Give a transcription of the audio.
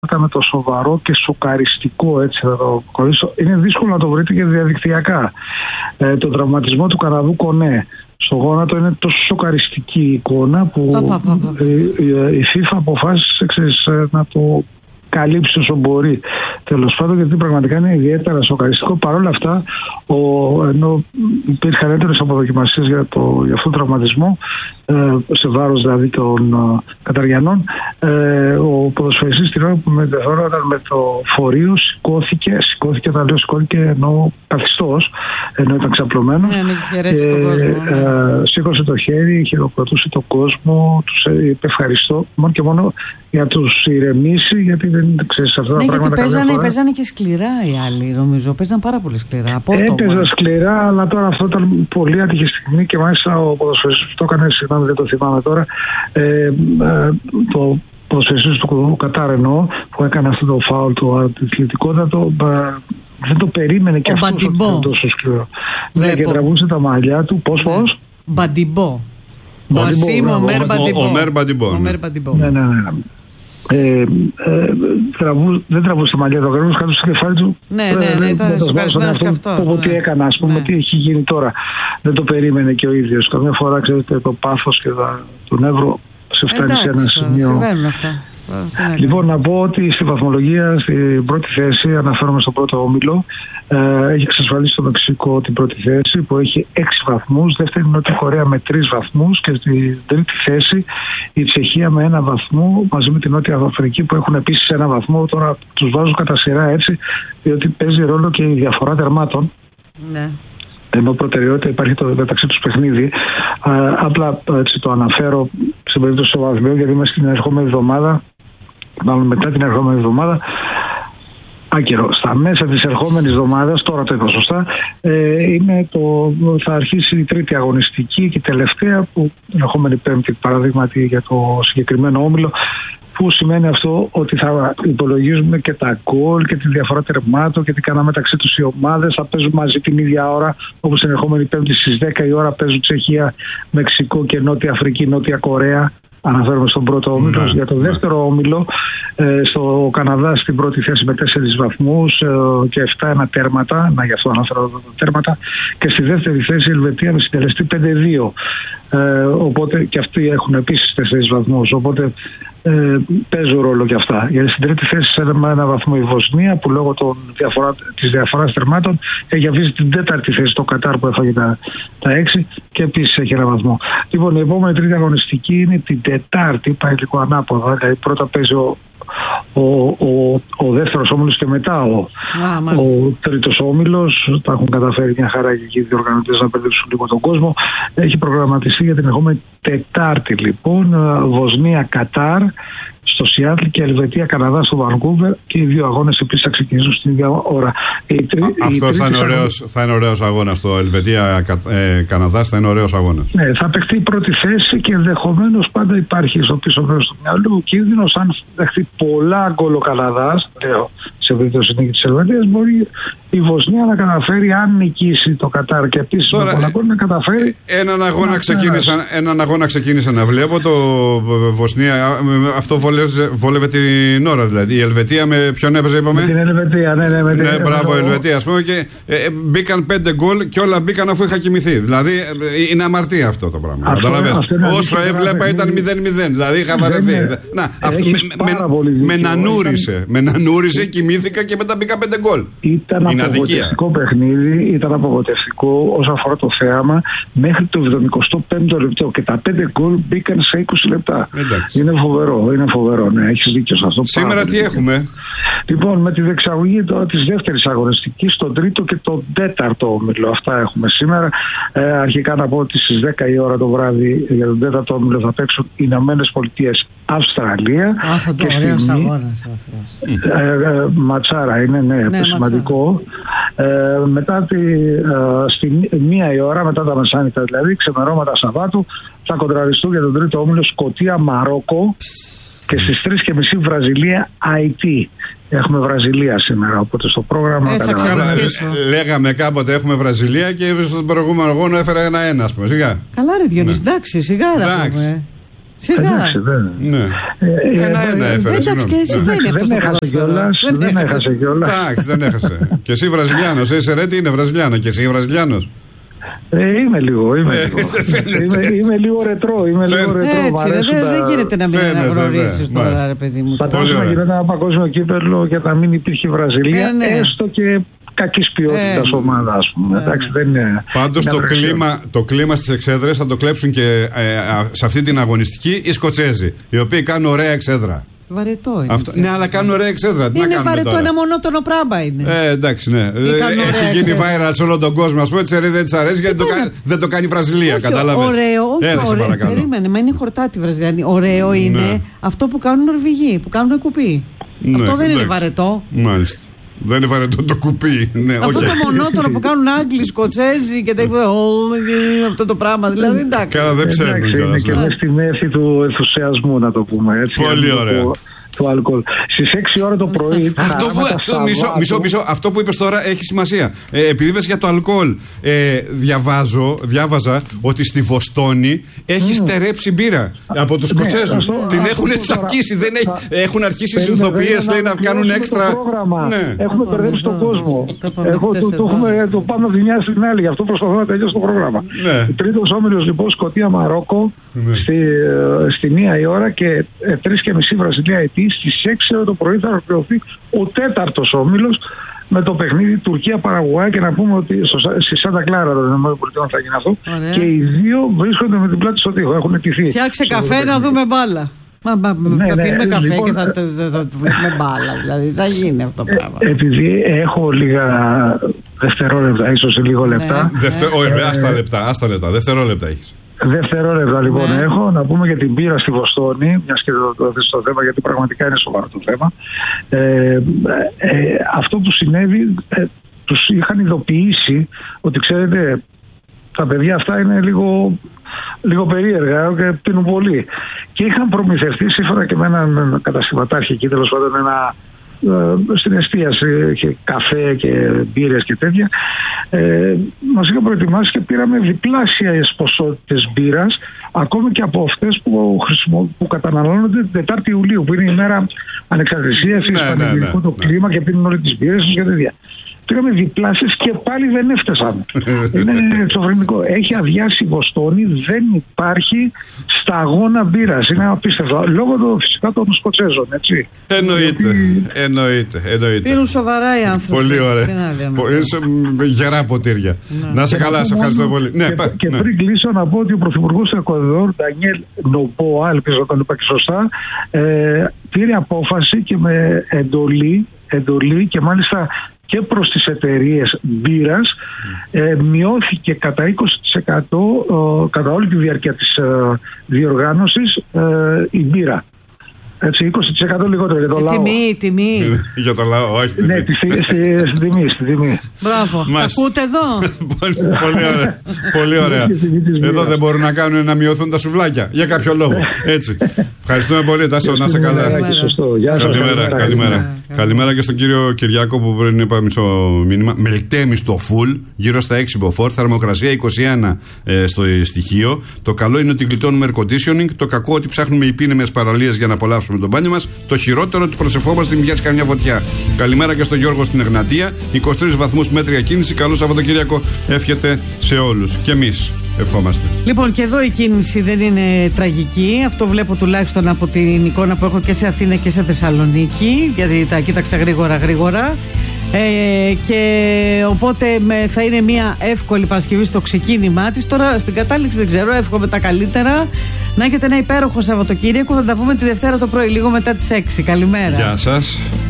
με το σοβαρό και σοκαριστικό, έτσι θα το κολλήσω. Είναι δύσκολο να το βρείτε και διαδικτυακά. Το τραυματισμό του Καναδού Κονέ στο γόνατο είναι τόσο σοκαριστική εικόνα που η FIFA αποφάσισε να το καλύψει όσο μπορεί. Τέλος πάντων, γιατί πραγματικά είναι ιδιαίτερα σοκαριστικό. Παρ' όλα αυτά, ενώ υπήρχαν έντονες αποδοκιμασίες για αυτόν τον τραυματισμό, σε βάρος δηλαδή των Καταριανών, ο ποδοσφαιριστής την ώρα που μεταφερόταν με το φορείο σηκώθηκε, όταν λέω σηκώθηκε ενώ καθιστός, ενώ ήταν ξαπλωμένος, σήκωσε το χέρι, χειροκροτούσε τον κόσμο, τους είπε ευχαριστώ μόνο και μόνο για τους ηρεμήσει, γιατί δεν ξέρεις αυτά τα πράγματα. Γιατί παίζανε και σκληρά οι άλλοι, νομίζω. Παίζαν πάρα πολύ σκληρά. Έπαιζαν σκληρά, αλλά τώρα αυτό ήταν πολύ άτυχη στιγμή και μάλιστα ο ποδοσφαιριστής που το έκανε, συγγνώμη δεν το θυμάμαι τώρα, το ποδοσφαιριστής του Κατάρ εννοώ, που έκανε αυτό το φάουλ του αθλητικότατο, δεν το περίμενε και αυτό ότι ήταν τόσο σκληρό. Ναι, και τραβούσε τα μαλλιά του. Πώς? Μπαντιμπό. Ομέρ Μπαντιμπό. Ναι. Δεν τραβούσε τα μαλλιά του, ακριβώς κάτω στο κεφάλι του. Ναι, ήταν σοκαρισμένος και αυτός. Τι έκανε, ας πούμε, τι έχει γίνει τώρα. Δεν το περίμενε και ο ίδιος. Καμιά φορά, ξέρετε, το πάθος και το νεύρο σε φτάνει σε ένα σημείο. Συμβαίνουν αυτά. Λοιπόν, να πω ότι στη βαθμολογία, στην πρώτη θέση, αναφέρομαι στον πρώτο όμιλο, έχει εξασφαλίσει το Μεξικό την πρώτη θέση που έχει 6 βαθμούς, δεύτερη η Νότια Κορέα με 3 βαθμούς και στην τρίτη θέση η Τσεχία με 1 βαθμό μαζί με την Νότια Αφρική που έχουν επίσης 1 βαθμό. Τώρα τους βάζω κατά σειρά έτσι, διότι παίζει ρόλο και η διαφορά τερμάτων. Ναι. Ενώ προτεραιότητα υπάρχει το μεταξύ τους παιχνίδι. Απλά έτσι το αναφέρω στην περίπτωση του βαθμίου, γιατί είμαστε στην ερχόμενη εβδομάδα, μάλλον μετά την ερχόμενη εβδομάδα, στα μέσα της ερχόμενης εβδομάδας, τώρα το είπα σωστά, θα αρχίσει η τρίτη αγωνιστική και η τελευταία, που την ερχόμενη Πέμπτη παραδείγματι για το συγκεκριμένο όμιλο, που σημαίνει αυτό ότι θα υπολογίζουμε και τα γκολ και τη διαφορά τερμάτων και τι κάναμε μεταξύ τους οι ομάδες. Θα παίζουν μαζί την ίδια ώρα, όπως την ερχόμενη Πέμπτη στις 10 η ώρα παίζουν Τσεχία, Μεξικό και Νότια Αφρική, Νότια Κορέα. Αναφέρομαι στον πρώτο όμιλο. Για το δεύτερο όμιλο, στο Καναδά στην πρώτη θέση με 4 βαθμούς και 7 τέρματα. Γι' αυτό αναφέρω τα τέρματα. Και στη δεύτερη θέση η Ελβετία με συντελεστή 5-2. Οπότε και αυτοί έχουν επίσης 4 βαθμούς. Οπότε παίζουν ρόλο και αυτά. Γιατί στην τρίτη θέση με 1 βαθμό η Βοσνία, που λόγω της διαφοράς τερμάτων έχει αφήσει την τέταρτη θέση το Κατάρ που έφαγε τα 6 και επίσης έχει 1 βαθμό. Λοιπόν, η επόμενη τρίτη αγωνιστική είναι την Τετάρτη, πάει λίγο ανάποδα. Δηλαδή πρώτα παίζει ο δεύτερος όμιλος και μετά ο τρίτος όμιλος. Τα έχουν καταφέρει μια χαρά και οι διοργανωτές να περδέψουν λίγο τον κόσμο. Έχει προγραμματιστεί για την ερχόμενη Τετάρτη λοιπόν Βοσνία Κατάρ στο Σιάτλ και Ελβετία Καναδά στο Βανκούβερ, και οι δύο αγώνες επίσης θα ξεκινήσουν στην ίδια ώρα. Αυτό θα είναι ωραίος αγώνας. Το Ελβετία Καναδά θα είναι ωραίος αγώνας. Ναι, θα παιχτεί η πρώτη θέση και ενδεχομένως πάντα υπάρχει στο πίσω μέρος του μυαλού ο κίνδυνος, αν δεχτεί πολλά γκολ ο Καναδάς, σε περίπτωση νίκη της Ελβετίας, μπορεί η Βοσνία να καταφέρει, αν νικήσει το Κατάρ και επίσης με πολλά γκολ, να καταφέρει. Έναν αγώνα ξεκίνησα να βλέπω. Το Βοσνία, αυτό βόλευε την ώρα δηλαδή. Η Ελβετία με ποιον έπαιζε, είπαμε? Με την Ελβετία, ναι. Μπράβο, Ελβετία, ας πούμε. Και μπήκαν 5 γκολ και όλα μπήκαν αφού είχα κοιμηθεί. Δηλαδή είναι αμαρτία αυτό το πράγμα. Όσο έβλεπα ήταν 0-0. Δηλαδή είχα βαρεθεί. Με νανούρισε, κοιμήθηκα και μετά μπήκα 5 γκολ. Ήταν απογοητευτικό παιχνίδι, ήταν απογοητευτικό όσον αφορά το θέαμα μέχρι το 75ο λεπτό και τα 5 γκολ μπήκαν σε 20 λεπτά. Είναι φοβερό, ναι, έχεις δίκιο σε αυτό. Σήμερα τι έχουμε? Λοιπόν, με τη διεξαγωγή της δεύτερης αγωνιστικής, τον τρίτο και τον τέταρτο όμιλο. Αυτά έχουμε σήμερα. Αρχικά να πω ότι στις 10 η ώρα το βράδυ για τον τέταρτο όμιλο θα παίξουν οι Ηνωμένες Πολιτείες Αυστραλία. Αυτό το ωραίος αγώνας. Ματσάρα είναι, ναι, σημαντικό. Μετά στη 1 η ώρα, μετά τα μεσάνυχτα δηλαδή, ξεμερώματα Σαββάτου, θα κοντραριστούν για τον τρίτο όμιλο Σκωτία Μαρόκο και στις 3:30 Βραζιλία Αϊτή. Έχουμε Βραζιλία σήμερα, οπότε στο πρόγραμμα λέγαμε κάποτε έχουμε Βραζιλία και στον προηγούμενο αγώνα έφερα 1-1, ας πούμε. Σιγά. Καλά ρε Διονύση, εντάξει, σιγάρα. Σιγά. Ένα έφερε. Εντάξει, και συμβαίνει αυτό στο ποδόσφαιρο. Δεν έχασε κιόλας. Εντάξει, δεν έχασε. Και εσύ Βραζιλιάνος, είσαι ρε, τι είναι Βραζιλιάνο, και εσύ Βραζιλιάνος. Είμαι λίγο ρετρό. Έτσι, δεν γίνεται να μην αναγνωρίσεις τώρα, ρε παιδί μου. Φαντάζομαι να γίνεται ένα παγκόσμιο κύπελλο και να μην υπήρχε η Βραζιλία, έστω και κακής ποιότητας ομάδα, ας πούμε. Εντάξει, δεν είναι. Πάντως το κλίμα στις εξέδρες θα το κλέψουν και σε αυτή την αγωνιστική οι Σκοτσέζοι, οι οποίοι κάνουν ωραία εξέδρα. Βαρετό είναι. Ναι, αλλά κάνουν ωραία εξέδρα. Είναι βαρετό, ένα μονότονο πράγμα είναι. Εντάξει, ναι. Έχει γίνει viral σε όλο τον κόσμο. Α πούμε, δεν τη αρέσει γιατί δεν το κάνει η Βραζιλία. Κατάλαβε. Ωραίο, περίμενε, μα είναι χορτάτη η Βραζιλιάνη. Ωραίο είναι αυτό που κάνουν οι Νορβηγοί, που κάνουν κουπί. Αυτό δεν είναι βαρετό. Μάλιστα. Δεν είναι βαρετό το κουπί. Ναι, αυτό το μονότονο που κάνουν Άγγλοι, Σκοτσέζοι και τα υπόλοιπα. Αυτό το πράγμα. Δηλαδή εντάξει. Καλά, δεν ψάχνουν. Είναι και μέσα στη μέση του ενθουσιασμού, να το πούμε έτσι. Πολύ ωραία. Του αλκοόλ. Στις 6 ώρα το πρωί. Αυτό που είπες τώρα έχει σημασία. Επειδή είπες για το αλκοόλ, διάβαζα ότι στη Βοστόνη έχει στερέψει μπύρα από τους Σκοτσέζους. Την έχουν τσακίσει. Έχουν αρχίσει οι συνθοποιίες να κάνουν έξτρα. Έχουμε μπερδέψει τον κόσμο. Το πάμε από τη μια στην άλλη. Γι' αυτό προσπαθώ να τελειώσω το πρόγραμμα. Τρίτος όμιλος λοιπόν, Σκωτία Μαρόκο, στη 1 η ώρα και 3:30 Βραζιλία Αιτή. Στις 6 το πρωί θα ολοκληρωθεί ο 4ος όμιλος με το παιχνίδι Τουρκία-Παραγουάη, και να πούμε ότι στη Σάντα Κλάρα των ΗΠΑ θα γίνει αυτό. Ωραία. Και οι δύο βρίσκονται με την πλάτη στο τοίχο. Έχουν ετηθεί. Φτιάξε καφέ να δούμε μπάλα. Θα πίνουμε καφέ λοιπόν, και θα βλέπουμε μπάλα. Δηλαδή θα γίνει αυτό το πράγμα. Επειδή έχω λίγα δευτερόλεπτα, ίσως λίγο λεπτά. Άστα λεπτά. Δευτερόλεπτα έχεις. Δευτερόλεπτα λοιπόν έχω να πούμε για την μπύρα στη Βοστόνη, μιας και το θες το θέμα, γιατί πραγματικά είναι σοβαρό το θέμα. Αυτό που συνέβη, τους είχαν ειδοποιήσει ότι ξέρετε τα παιδιά αυτά είναι λίγο περίεργα και πίνουν πολύ, και είχαν προμηθευτεί σύμφωνα και με έναν κατασκευατάρχη εκεί, τέλος πάντων στην εστίαση, είχε καφέ και μπύρες και τέτοια, μας είχαν προετοιμάσει και πήραμε διπλάσιες ποσότητες μπύρας, ακόμη και από αυτές που καταναλώνονται την 4η Ιουλίου, που είναι η μέρα ανεξαρτησίας, ισπανικό το κλίμα και πίνουν όλοι τις μπύρες τους και τέτοια. Πήραμε διπλάσεις και πάλι δεν έφτασαν. Είναι εξωφρενικό. Έχει αδειάσει η Βοστόνη, δεν υπάρχει σταγόνα μπύρας. Είναι απίστευτο. Λόγω φυσικά των Σκοτσέζων, έτσι. Εννοείται. Πίνουν σοβαρά οι άνθρωποι. Πολύ ωραία. Γερά ποτήρια. Να σε καλά, σε ευχαριστώ πολύ. Και πριν κλείσω να πω ότι ο Πρωθυπουργός του Εκουαδόρ, Ντανιέλ Νομπόα, ελπίζω να το είπα και σωστά, πήρε απόφαση και με εντολή και μάλιστα και προς τις εταιρείες μπύρας, μειώθηκε κατά 20% κατά όλη τη διάρκεια της διοργάνωσης η μπύρα. Έτσι, 20% λιγότερο για το λαό. Τιμή. Για το λαό, όχι. Ναι, στην τιμή. Μπράβο. Τα ακούτε εδώ. Πολύ ωραία. Εδώ δεν μπορούν να κάνουν να μειωθούν τα σουβλάκια. Για κάποιο λόγο. Έτσι. Ευχαριστούμε πολύ, Τάσο, να είσαι καλά. Καλημέρα και στον κύριο Κυριάκο που πριν είπα μισό μήνυμα. Μελτέμι στο full, γύρω στα 6 μποφόρ, θερμοκρασία 21 στο στοιχείο. Το καλό είναι ότι γλιτώνουμε air conditioning. Το κακό ότι ψάχνουμε υπήνεμες παραλίες για να απολαύσουμε τον μπάνιο μας. Το χειρότερο ότι προσευχόμαστε μην πιάσει καμιά φωτιά. Καλημέρα και στον Γιώργο στην Εγνατία. 23 βαθμούς μέτρια κίνηση. Καλό Σαββατοκύριακο εύχεται σε όλους. Και εμείς ευχόμαστε. Λοιπόν, και εδώ η κίνηση δεν είναι τραγική. Αυτό βλέπω τουλάχιστον από την εικόνα που έχω και σε Αθήνα και σε Θεσσαλονίκη. Γιατί τα κοίταξα γρήγορα. Και οπότε θα είναι μια εύκολη Παρασκευή στο ξεκίνημά της. Τώρα στην κατάληξη δεν ξέρω, εύχομαι τα καλύτερα. Να έχετε ένα υπέροχο Σαββατοκύριακο. Θα τα πούμε τη Δευτέρα το πρωί, λίγο μετά τις 6. Καλημέρα. Γεια σας.